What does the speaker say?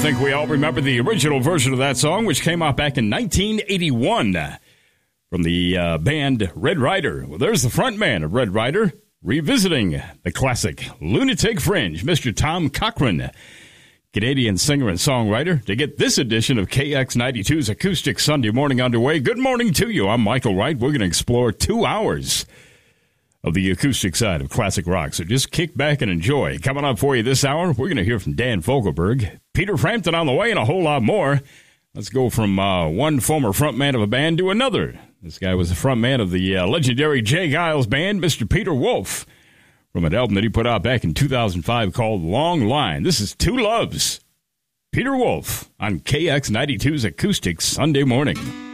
think we all remember the original version of that song, which came out back in 1981 from the band Red Rider. Well, there's the front man of Red Rider revisiting the classic Lunatic Fringe, Mr. Tom Cochrane, Canadian singer and songwriter, to get this edition of KX92's Acoustic Sunday Morning underway. Good morning to you. I'm Michael Wright. We're going to explore 2 hours of the acoustic side of classic rock. So just kick back and enjoy. Coming up for you this hour, we're going to hear from Dan Fogelberg, Peter Frampton on the way, and a whole lot more. Let's go from one former frontman of a band to another. This guy was the frontman of the legendary Jay Giles Band, Mr. Peter Wolf, from an album that he put out back in 2005 called Long Line. This is Two Loves. Peter Wolf on KX92's Acoustic Sunday Morning.